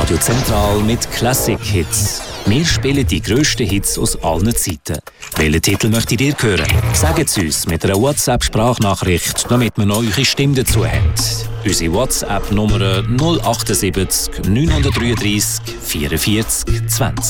Radio Zentral mit Classic Hits. Wir spielen die grössten Hits aus allen Zeiten. Welchen Titel möchtet ihr hören? Sagt es uns mit einer WhatsApp-Sprachnachricht, damit wir noch eure Stimme dazu haben. Unsere WhatsApp-Nummer 078 933 44 20.